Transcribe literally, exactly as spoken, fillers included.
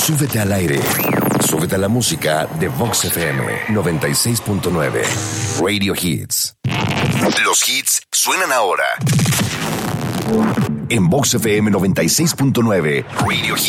Súbete al aire. Súbete a la música de Vox F M noventa y seis punto nueve. Radio Hits. Los hits suenan ahora. En Vox F M noventa y seis punto nueve. Radio Hits.